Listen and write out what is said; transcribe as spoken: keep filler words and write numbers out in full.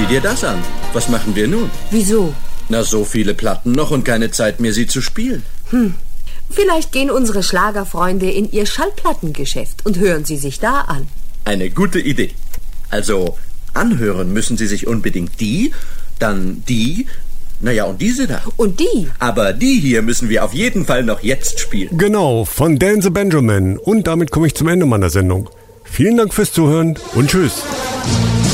Sieh dir das an. Was machen wir nun? Wieso? Na, so viele Platten noch und keine Zeit mehr, sie zu spielen. Hm. Vielleicht gehen unsere Schlagerfreunde in ihr Schallplattengeschäft und hören sie sich da an. Eine gute Idee. Also, anhören müssen Sie sich unbedingt die, dann die, naja, und diese da. Und die. Aber die hier müssen wir auf jeden Fall noch jetzt spielen. Genau, von Dan the Benjamin. Und damit komme ich zum Ende meiner Sendung. Vielen Dank fürs Zuhören und tschüss.